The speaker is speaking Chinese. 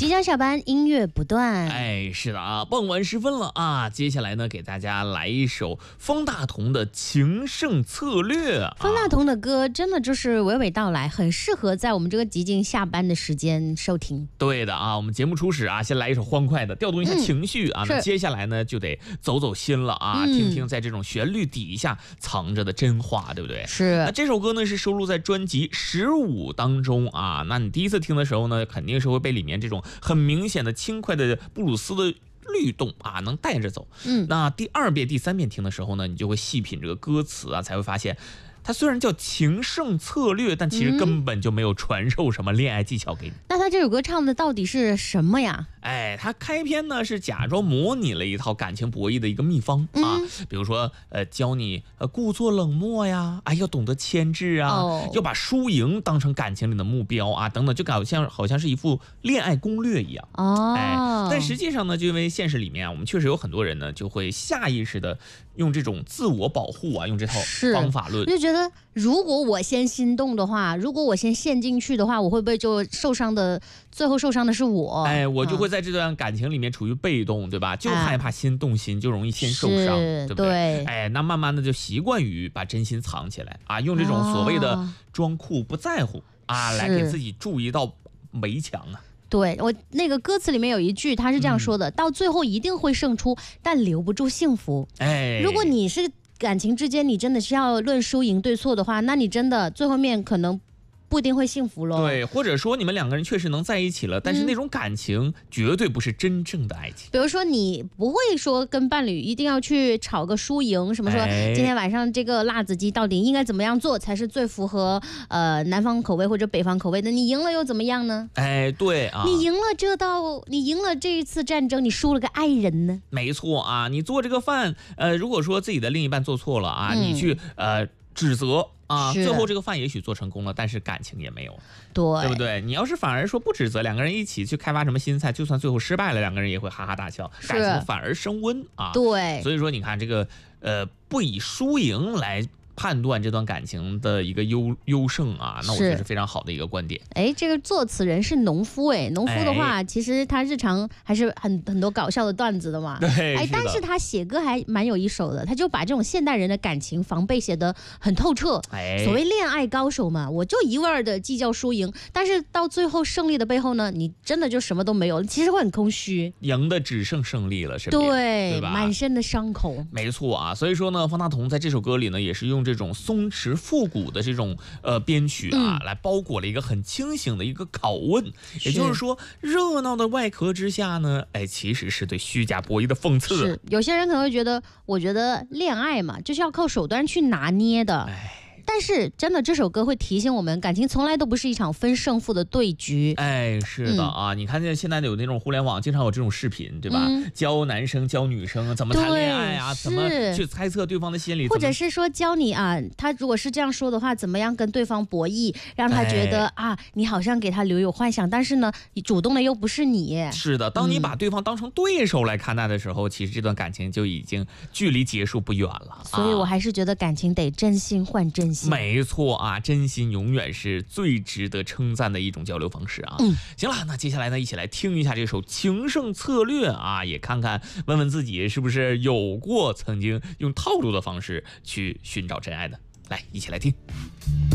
即将下班，音乐不断。 哎，是的啊，傍晚时分了啊，接下来呢，给大家来一首方大同的《情圣策略》啊。 方大同的歌真的就是娓娓道来，很适合在我们这个即将下班的时间收听。 对的啊，我们节目初始啊，先来一首欢快的，调动一下情绪啊。那接下来呢，就得走走心了啊，听听在这种旋律底下藏着的真话，对不对？ 是。 那这首歌呢是收录在专辑《15》当中啊。那你第一次听的时候呢，肯定是会被里面这种很明显的轻快的布鲁斯的律动啊，能带着走。那第二遍、第三遍听的时候呢，你就会细品这个歌词啊，才会发现。它虽然叫情圣策略，但其实根本就没有传授什么恋爱技巧给你。 那他这首歌唱的到底是什么呀？ 哎，他开篇呢是假装模拟了一套感情博弈的一个秘方啊，比如说教你故作冷漠呀，哎，要懂得牵制啊，要把输赢当成感情里的目标啊，等等，就好像是一副恋爱攻略一样。哎，但实际上呢，就因为现实里面啊，我们确实有很多人呢就会下意识的用这种自我保护啊，用这套方法论， 就觉得如果我先心动的话，如果我先陷进去的话，我会不会就受伤的？最后受伤的是我。 哎，我就会在这段感情里面处于被动，对吧？就害怕先动心，就容易先受伤，对不对？哎，那慢慢的就习惯于把真心藏起来啊，用这种所谓的装酷不在乎啊，来给自己筑一道围墙啊。 对，我那个歌词里面有一句，他是这样说的：到最后一定会胜出，但留不住幸福。 哎， 如果你是感情之间，你真的是要论输赢对错的话，那你真的最后面可能不一定会幸福咯。 对，或者说你们两个人确实能在一起了，但是那种感情绝对不是真正的爱情。 比如说你不会说跟伴侣一定要去吵个输赢，什么说今天晚上这个辣子鸡到底应该怎么样做才是最符合南方口味或者北方口味的，你赢了又怎么样呢？ 哎，对啊， 你赢了这一次战争，你输了个爱人呢？ 没错啊，你做这个饭，如果说自己的另一半做错了啊，你去指责啊，最后这个饭也许做成功了，但是感情也没有，对不对？你要是反而说不指责，两个人一起去开发什么新菜，就算最后失败了，两个人也会哈哈大笑，感情反而升温啊。 对， 所以说你看这个不以输赢来判断这段感情的一个优胜啊，那我觉得是非常好的一个观点。 哎，这个作词人是农夫，农夫的话，其实他日常还是很多搞笑的段子的嘛。 对， 哎，但是他写歌还蛮有一手的，他就把这种现代人的感情防备写得很透彻。所谓恋爱高手嘛，我就一味的计较输赢，但是到最后胜利的背后呢，你真的就什么都没有，其实会很空虚， 赢的只剩胜利了，是吧？ 对吧？满身的伤口。 没错啊，所以说呢，方大同在这首歌里呢，也是用这种松弛复古的这种编曲啊，来包裹了一个很清醒的一个拷问，也就是说，热闹的外壳之下呢，哎，其实是对虚假博弈的讽刺。 是，有些人可能会觉得，我觉得恋爱嘛，就是要靠手段去拿捏的。但是真的，这首歌会提醒我们，感情从来都不是一场分胜负的对局。 哎，是的啊，你看现在有那种互联网，经常有这种视频，对吧？教男生教女生怎么谈恋爱啊，怎么去猜测对方的心理， 或者是说教你啊，他如果是这样说的话，怎么样跟对方博弈，让他觉得啊，你好像给他留有幻想，但是呢，你主动的又不是你。 是的，当你把对方当成对手来看待的时候，其实这段感情就已经距离结束不远了。 所以我还是觉得感情得真心换真心。 没错啊，真心永远是最值得称赞的一种交流方式啊。行了，那接下来呢，一起来听一下这首《情圣策略》啊，也看看问问自己是不是有过曾经用套路的方式去寻找真爱的。来，一起来听。